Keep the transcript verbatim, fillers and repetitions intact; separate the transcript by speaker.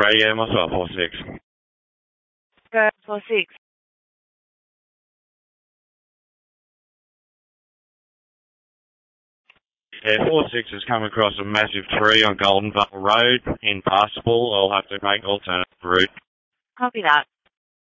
Speaker 1: three, yeah, myself, four six.
Speaker 2: Go four six.
Speaker 1: Yeah, four six has come across a massive tree on Golden Vale Road, impassable. I'll have to make alternate route.
Speaker 2: Copy that.